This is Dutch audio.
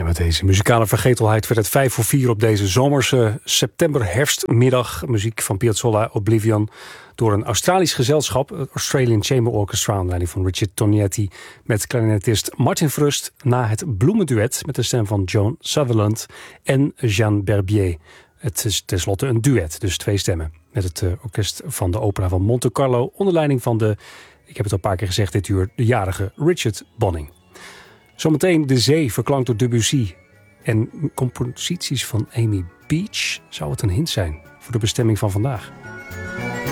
met deze muzikale vergetelheid werd het 3:55 op deze zomerse september-herfstmiddag. Muziek van Piazzolla, Oblivion, door een Australisch gezelschap, het Australian Chamber Orchestra, onder leiding van Richard Tognetti, met clarinetist Martin Frust, na het bloemenduet met de stem van Joan Sutherland en Jeanne Berbier. Het is tenslotte een duet, dus 2 stemmen, met het orkest van de opera van Monte Carlo, onder leiding van de, ik heb het al een paar keer gezegd dit uur, de jarige Richard Bonning. Zometeen De Zee, verklankt door Debussy. En composities van Amy Beach. Zou het een hint zijn voor de bestemming van vandaag?